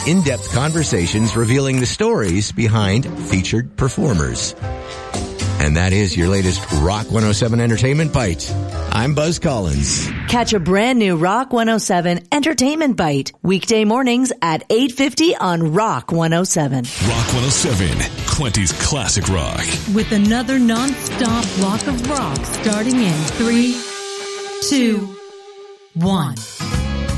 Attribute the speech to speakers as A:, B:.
A: in-depth conversations revealing the stories behind featured performers. And that is your latest Rock 107 Entertainment Bite. I'm Buzz Collins.
B: Catch a brand new Rock 107 Entertainment Bite weekday mornings at 8:50 on Rock 107.
C: Rock 107, Quenty's classic rock.
D: With another non-stop block of rock starting in 3, 2, 1.